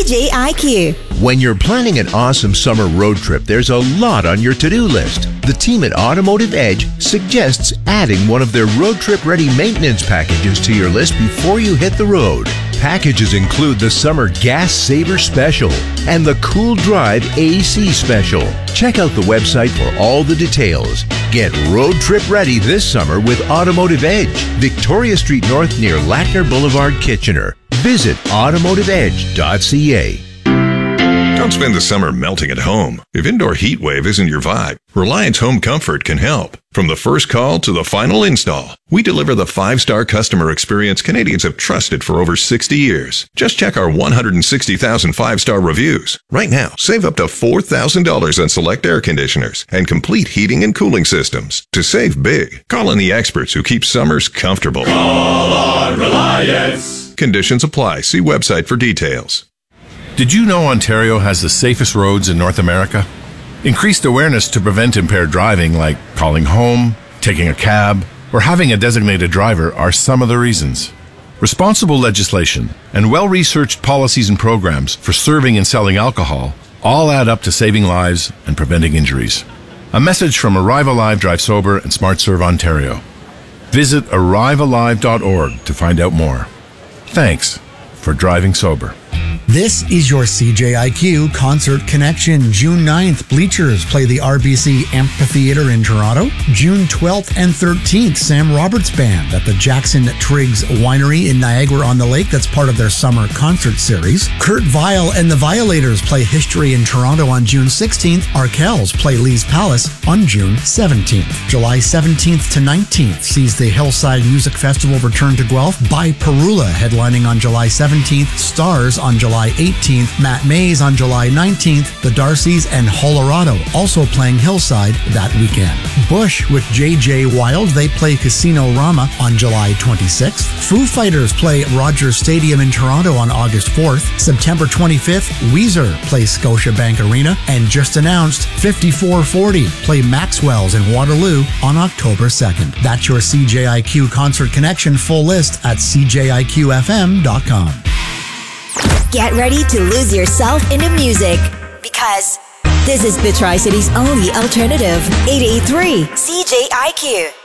CJIQ. When you're planning an awesome summer road trip, there's a lot on your to-do list. The team at Automotive Edge suggests adding one of their road trip ready maintenance packages to your list before you hit the road. Packages include the Summer Gas Saver Special and the Cool Drive AC Special. Check out the website for all the details. Get road trip ready this summer with Automotive Edge, Victoria Street North near Lackner Boulevard, Kitchener. Visit automotiveedge.ca. Don't spend the summer melting at home. If indoor heat wave isn't your vibe, Reliance Home Comfort can help. From the first call to the final install, we deliver the 5-star customer experience Canadians have trusted for over 60 years. Just check our 160,000 5-star reviews. Right now, save up to $4,000 on select air conditioners and complete heating and cooling systems. To save big, call on the experts who keep summers comfortable. Call on Reliance. Conditions apply. See website for details. Did you know Ontario has the safest roads in North America? Increased awareness to prevent impaired driving, like calling home, taking a cab, or having a designated driver, are some of the reasons. Responsible legislation and well-researched policies and programs for serving and selling alcohol all add up to saving lives and preventing injuries. A message from Arrive Alive Drive Sober and SmartServe Ontario. Visit arrivealive.org to find out more. Thanks for driving sober. This is your CJIQ Concert Connection. June 9th, Bleachers play the RBC Amphitheatre in Toronto. June 12th and 13th, Sam Roberts Band at the Jackson Triggs Winery in Niagara-on-the-Lake. That's part of their summer concert series. Kurt Vile and the Violators play History in Toronto on June 16th. Arkells play Lee's Palace on June 17th. July 17th to 19th sees the Hillside Music Festival return to Guelph. By Perula headlining on July 17th. Stars on July 18th, Matt Mays on July 19th, the Darcys and Holorado also playing Hillside that weekend. Bush with J.J. Wild, they play Casino Rama on July 26th. Foo Fighters play Rogers Stadium in Toronto on August 4th. September 25th, Weezer play Scotiabank Arena, and just announced 5440 play Maxwell's in Waterloo on October 2nd. That's your CJIQ Concert Connection full list at cjiqfm.com. Get ready to lose yourself into music, because this is the Tri-City's only alternative. 883 CJIQ.